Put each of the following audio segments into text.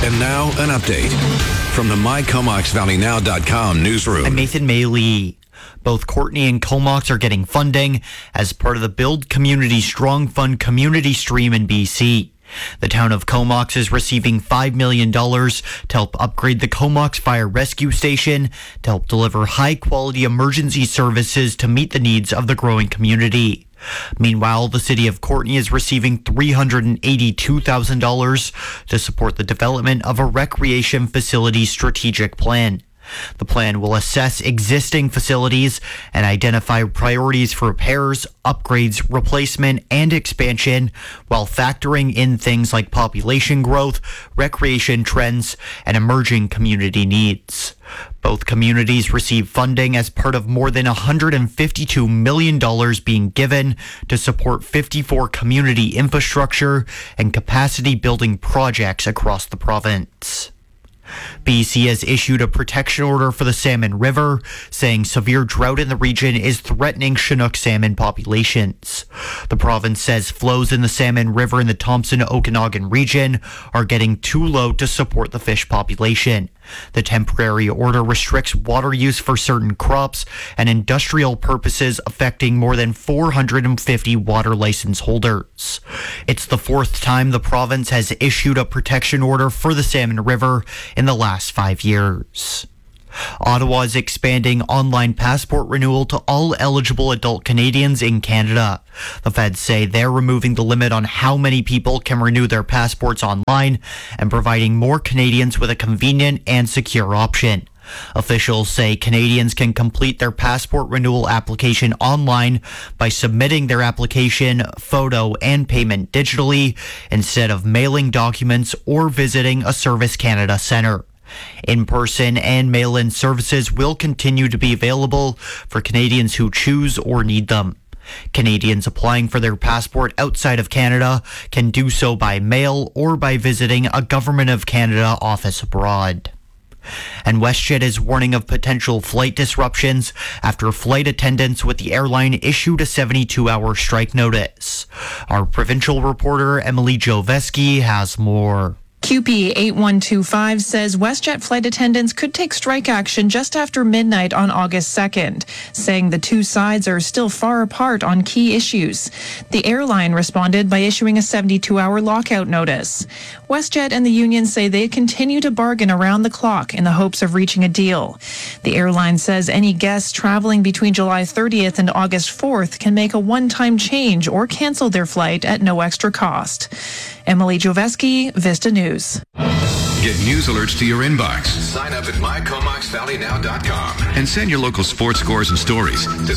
And now, an update from the MyComoxValleyNow.com newsroom. I'm Nathan Maley. Both Courtenay and Comox are getting funding as part of the Build Community Strong Fund community stream in BC. The town of Comox is receiving $5 million to help upgrade the Comox Fire Rescue Station to help deliver high-quality emergency services to meet the needs of the growing community. Meanwhile, the city of Courtenay is receiving $382,000 to support the development of a recreation facility strategic plan. The plan will assess existing facilities and identify priorities for repairs, upgrades, replacement, and expansion, while factoring in things like population growth, recreation trends, and emerging community needs. Both communities receive funding as part of more than $152 million being given to support 54 community infrastructure and capacity building projects across the province. BC has issued a protection order for the Salmon River, saying severe drought in the region is threatening Chinook salmon populations. The province says flows in the Salmon River in the Thompson-Okanagan region are getting too low to support the fish population. The temporary order restricts water use for certain crops and industrial purposes, affecting more than 450 water license holders. It's the fourth time the province has issued a protection order for the Salmon River in the last 5 years. Ottawa is expanding online passport renewal to all eligible adult Canadians in Canada. The feds say they're removing the limit on how many people can renew their passports online and providing more Canadians with a convenient and secure option. Officials say Canadians can complete their passport renewal application online by submitting their application, photo, and payment digitally instead of mailing documents or visiting a Service Canada centre. In-person and mail-in services will continue to be available for Canadians who choose or need them. Canadians applying for their passport outside of Canada can do so by mail or by visiting a Government of Canada office abroad. And WestJet is warning of potential flight disruptions after flight attendants with the airline issued a 72-hour strike notice. Our provincial reporter Emily Joveski has more. QP 8125 says WestJet flight attendants could take strike action just after midnight on August 2nd, saying the two sides are still far apart on key issues. The airline responded by issuing a 72-hour lockout notice. WestJet and the union say they continue to bargain around the clock in the hopes of reaching a deal. The airline says any guests traveling between July 30th and August 4th can make a one-time change or cancel their flight at no extra cost. Emily Joveski, Vista News. Get news alerts to your inbox. Sign up at MyComoxValleyNow.com and send your local sports scores and stories to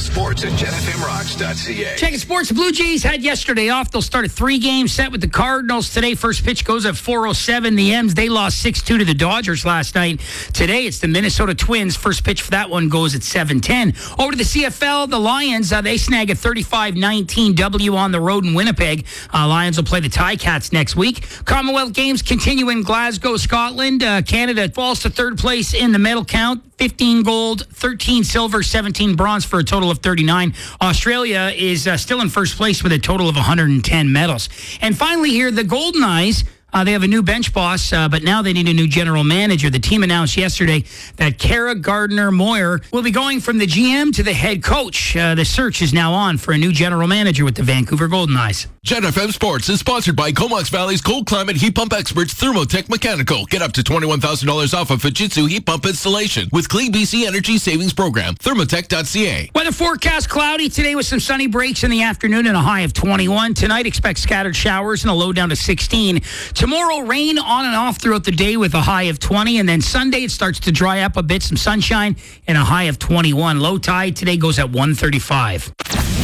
sports@JetFMRocks.ca. Checking sports. The Blue Jays had yesterday off. They'll start a 3-game set with the Cardinals today. First pitch goes at 4:07. The M's, they lost 6-2 to the Dodgers last night. Today, it's the Minnesota Twins. First pitch for that one goes at 7:10. Over to the CFL, the Lions, they snag a 35-19 W on the road in Winnipeg. Lions will play the Ticats next week. Commonwealth Games continue in Glasgow, Scotland. Canada falls to third place in the medal count. 15 gold, 13 silver, 17 bronze for a total of 39. Australia is still in first place with a total of 110 medals. And finally here, the Golden Eyes. They have a new bench boss, but now they need a new general manager. The team announced yesterday that Kara Gardner-Moyer will be going from the GM to the head coach. The search is now on for a new general manager with the Vancouver Golden Eyes. Jet FM Sports is sponsored by Comox Valley's cold climate heat pump experts, Thermotech Mechanical. Get up to $21,000 off a Fujitsu heat pump installation with Clean BC Energy Savings Program. Thermotech.ca. Weather forecast cloudy today with some sunny breaks in the afternoon and a high of 21. Tonight, expect scattered showers and a low down to 16. Tomorrow, rain on and off throughout the day with a high of 20. And then Sunday, it starts to dry up a bit, some sunshine and a high of 21. Low tide today goes at 135.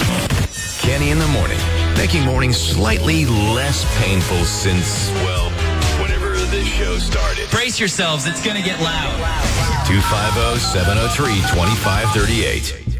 Kenny in the morning, making mornings slightly less painful since, well, whenever this show started. Brace yourselves, it's going to get loud. 250-703-2538.